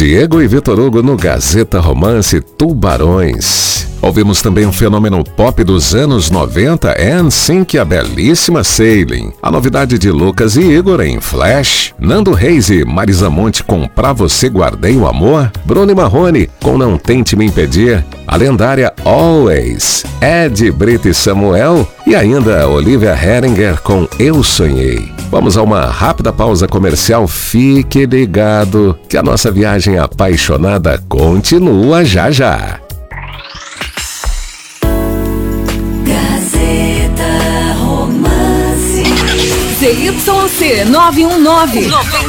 Diego e Vitor Hugo no Gazeta Romance Tubarões. Ouvimos também um fenômeno pop dos anos 90, NSYNC e a belíssima Sailing. A novidade de Lucas e Igor em Flash. Nando Reis e Marisa Monte com Pra Você Guardei o Amor. Bruno e Marrone com Não Tente Me Impedir. A lendária Always. Ed, Brito e Samuel. E ainda Olivia Heringer com Eu Sonhei. Vamos a uma rápida pausa comercial. Fique ligado que a nossa viagem apaixonada continua já já. ZYC 919, 99,9.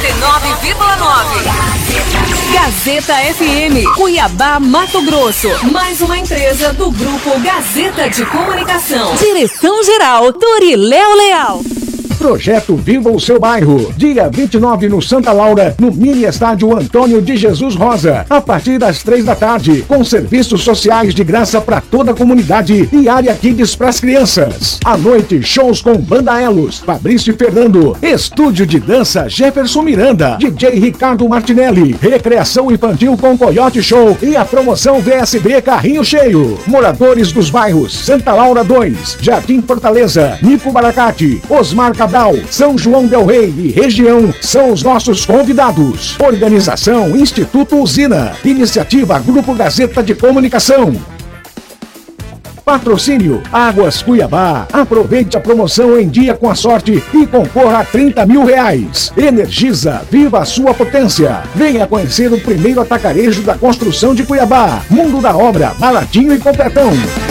Gazeta FM, Cuiabá, Mato Grosso. Mais uma empresa do Grupo Gazeta de Comunicação. Direção-geral, Doriléo Leal. Projeto Viva o Seu Bairro. Dia 29 no Santa Laura, no Mini Estádio Antônio de Jesus Rosa. A partir das 3 da tarde, com serviços sociais de graça para toda a comunidade e área kids para as crianças. À noite, shows com Banda Elos, Fabrício e Fernando. Estúdio de dança Jefferson Miranda, DJ Ricardo Martinelli. Recreação infantil com Coyote Show e a promoção VSB Carrinho Cheio. Moradores dos bairros Santa Laura 2, Jardim Fortaleza, Nico Baracate, Osmar Cabral, São João del Rei e região são os nossos convidados. Organização Instituto Usina. Iniciativa Grupo Gazeta de Comunicação. Patrocínio Águas Cuiabá. Aproveite a promoção em dia com a sorte e concorra a R$30 mil. Energisa, viva a sua potência. Venha conhecer o primeiro atacarejo da construção de Cuiabá. Mundo da Obra, baratinho e completão.